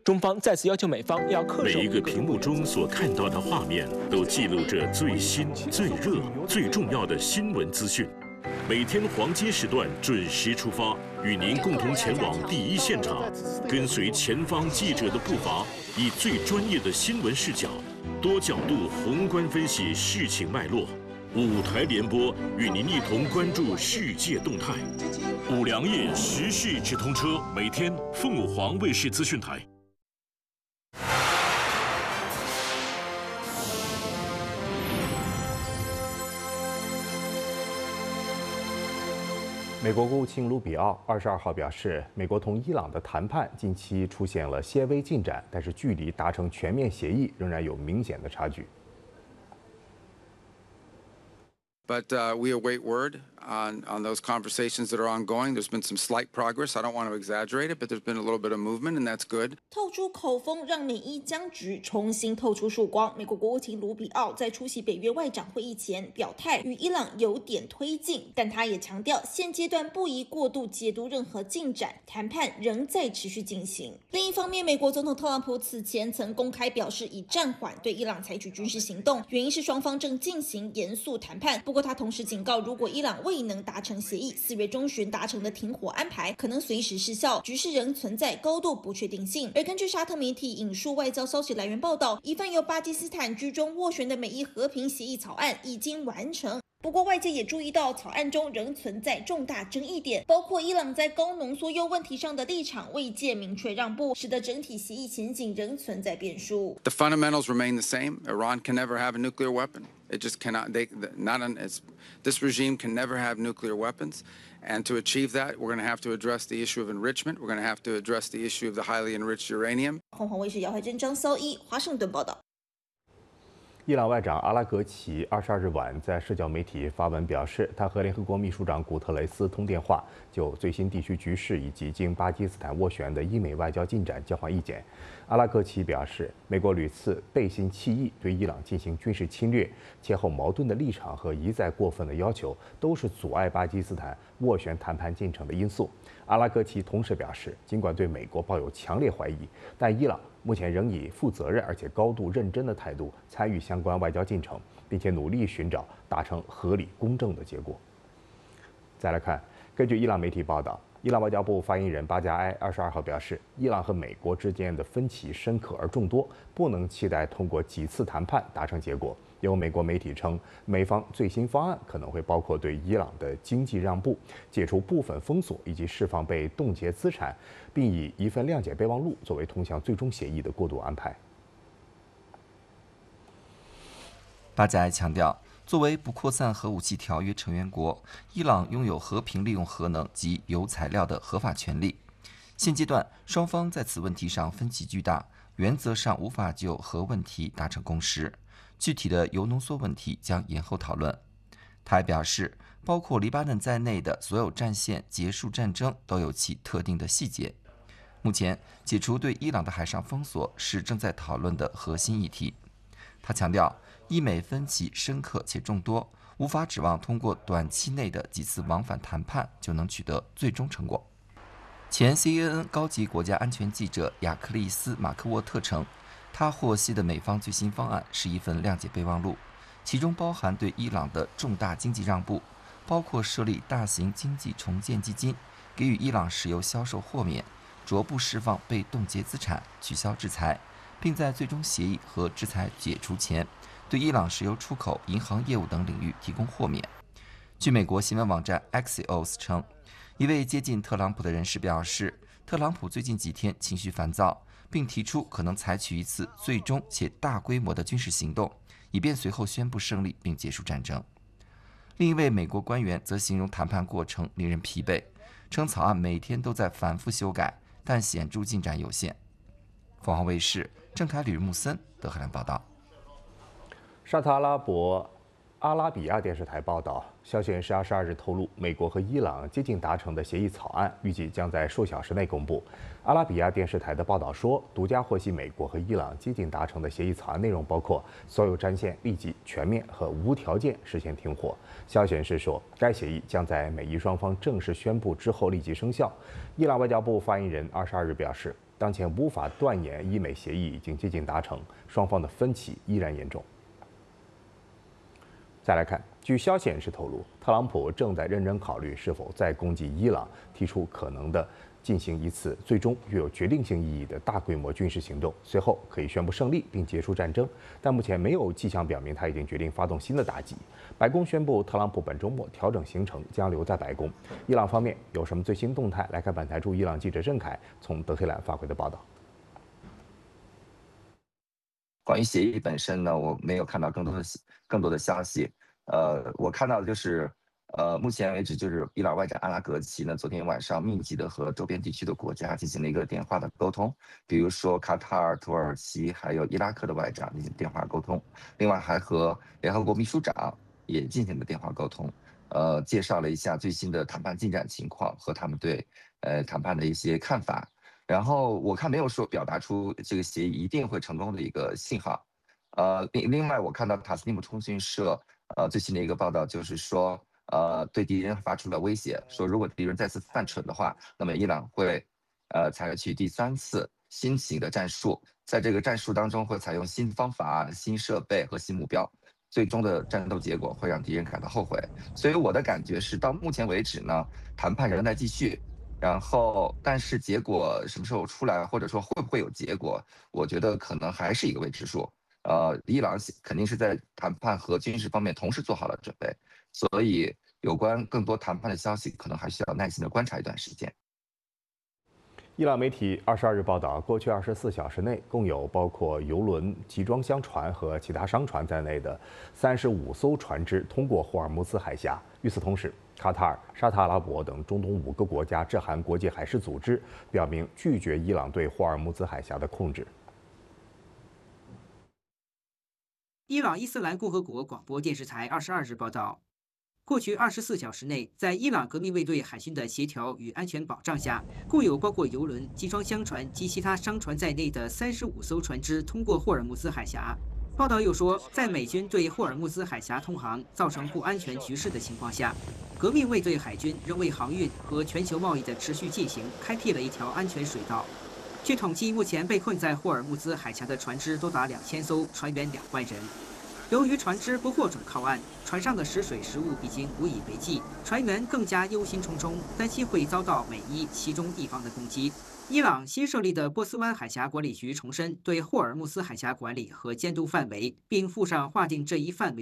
中方再次要求美方要恪守。 每一个屏幕中所看到的画面，都记录着最新、最热、最重要的新闻资讯。每天黄金时段准时出发，与您共同前往第一现场，跟随前方记者的步伐，以最专业的新闻视角，多角度宏观分析事情脉络。5台联播，与您一同关注世界动态。5粮液时事直通车，每天凤凰卫视资讯台。 美国国务卿卢比奥22号表示，美国同伊朗的谈判近期出现了些微进展，但是距离达成全面协议仍然有明显的差距。 But we await word on those conversations that are ongoing. There's been some slight progress. I don't want to exaggerate it, but there's been a little bit of movement, and that's good. 透出口风，让美伊僵局重新透出曙光。美国国务卿卢比奥在出席北约外长会议前表态，与伊朗有点推进，但他也强调，现阶段不宜过度解读任何进展，谈判仍在持续进行。另一方面，美国总统特朗普此前曾公开表示，已暂缓对伊朗采取军事行动，原因是双方正进行严肃谈判。不过他同时警告，如果伊朗未能达成协议，4月中旬达成的停火安排可能随时失效，局势仍存在高度不确定性。而根据沙特媒体引述外交消息来源报道，一份由巴基斯坦居中斡旋的美伊和平协议草案已经完成。不过，外界也注意到，草案中仍存在重大争议点，包括伊朗在高浓缩铀问题上的立场未见明确让步，使得整体协议前景仍存在变数。 The fundamentals remain the same. Iran can never have a nuclear weapon. It just cannot. This regime can never have nuclear weapons. And to achieve that, we're going to have to address the issue of enrichment. We're going to have to address the issue of the highly enriched uranium. 凤凰卫视姚怀珍、张骚一华盛顿报道。 伊朗外长阿拉格齐22日晚在社交媒体发文表示，他和联合国秘书长古特雷斯通电话，就最新地区局势以及经巴基斯坦斡旋的伊美外交进展交换意见。阿拉格齐表示，美国屡次背信弃义，对伊朗进行军事侵略，前后矛盾的立场和一再过分的要求，都是阻碍巴基斯坦斡旋谈判进程的因素。阿拉格齐同时表示，尽管对美国抱有强烈怀疑，但伊朗目前仍以负责任而且高度认真的态度参与相关外交进程，并且努力寻找达成合理公正的结果。再来看，根据伊朗媒体报道，伊朗外交部发言人巴加埃22号表示，伊朗和美国之间的分歧深刻而众多，不能期待通过几次谈判达成结果。有美国媒体称，美方最新方案可能会包括对伊朗的经济让步、解除部分封锁以及释放被冻结资产，并以一份谅解备忘录作为通向最终协议的过渡安排。 巴加埃强调，作为不扩散核武器条约成员国，伊朗拥有和平利用核能及铀材料的合法权利。现阶段，双方在此问题上分歧巨大，原则上无法就核问题达成共识。具体的铀浓缩问题将延后讨论。他还表示，包括黎巴嫩在内的所有战线结束战争都有其特定的细节。目前，解除对伊朗的海上封锁是正在讨论的核心议题。他强调，伊美分歧深刻且众多，无法指望通过短期内的几次往返谈判就能取得最终成果。前 CNN 高级国家安全记者亚克利斯·马克沃特称，他获悉的美方最新方案是一份谅解备忘录，其中包含对伊朗的重大经济让步，包括设立大型经济重建基金，给予伊朗石油销售豁免，逐步释放被冻结资产，取消制裁，并在最终协议和制裁解除前，对伊朗石油出口、银行业务等领域提供豁免。据美国新闻网站 Axios 称，一位接近特朗普的人士表示，特朗普最近几天情绪烦躁，并提出可能采取一次最终且大规模的军事行动，以便随后宣布胜利并结束战争。另一位美国官员则形容谈判过程令人疲惫，称草案每天都在反复修改，但显著进展有限。凤凰卫视郑凯吕木森德黑兰报道。 沙特阿拉比亚电视台报道，消息人士22日透露，美国和伊朗接近达成的协议草案，预计将在数小时内公布。阿拉比亚电视台的报道说，独家获悉美国和伊朗接近达成的协议草案内容包括所有战线立即、全面和无条件实现停火。消息人士说，该协议将在美伊双方正式宣布之后立即生效。伊朗外交部发言人22日表示， 当前无法断言伊美协议已经接近达成，双方的分歧依然严重。再来看，据消息人士透露，特朗普正在认真考虑是否再攻击伊朗，提出可能的进行一次最终具有决定性意义的大规模军事行动，随后可以宣布胜利并结束战争。但目前没有迹象表明他已经决定发动新的打击。白宫宣布，特朗普本周末调整行程，将留在白宫。伊朗方面有什么最新动态？来看本台驻伊朗记者郑凯从德黑兰发回的报道。 关于协议本身呢，我没有看到更多的消息。我看到的就是，目前为止就是伊朗外长阿拉格齐呢，昨天晚上密集的和周边地区的国家进行了一个电话的沟通，比如说卡塔尔、土耳其还有伊拉克的外长进行电话沟通，另外还和联合国秘书长也进行了电话沟通，介绍了一下最新的谈判进展情况和他们对谈判的一些看法。然后我看没有说表达出这个协议一定会成功的一个信号。另外我看到塔斯尼姆通讯社最新的一个报道就是说，对敌人发出了威胁，说如果敌人再次犯蠢的话，那么伊朗会采取第3次新型的战术，在这个战术当中会采用新方法、新设备和新目标，最终的战斗结果会让敌人感到后悔。所以我的感觉是，到目前为止呢，谈判仍在继续。然后，但是结果什么时候出来，或者说会不会有结果，我觉得可能还是一个未知数。伊朗肯定是在谈判和军事方面同时做好了准备，所以有关更多谈判的消息，可能还需要耐心的观察一段时间。 伊朗媒体22日报道，过去24小时内，共有包括油轮、集装箱船和其他商船在内的35艘船只通过霍尔木兹海峡。与此同时，卡塔尔、沙特阿拉伯等中东5个国家致函国际海事组织，表明拒绝伊朗对霍尔木兹海峡的控制。 伊朗伊斯兰共和国广播电视台22日报道，过去24小时内，在伊朗革命卫队海军的协调与安全保障下，共有包括油轮、集装箱船及其他商船在内的35艘船只通过霍尔木兹海峡。报道又说，在美军对霍尔木兹海峡通航造成不安全局势的情况下，革命卫队海军仍为航运和全球贸易的持续进行开辟了一条安全水道。据统计，目前被困在霍尔木兹海峡的船只多达2000艘，船员2万人。由于船只不获准靠岸，船上的食水食物已经无以为继，船员更加忧心忡忡，担心会遭到美伊其中一方的攻击。伊朗新设立的波斯湾海峡管理局重申对霍尔木兹海峡管理和监督范围，并附上划定这一范围